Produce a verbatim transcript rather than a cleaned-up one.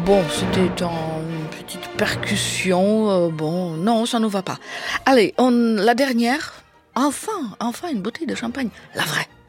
bon, c'était un- une petite percussion. euh, bon, non, ça ne va pas. Allez, on, la dernière. Enfin, enfin, une bouteille de champagne. La vraie.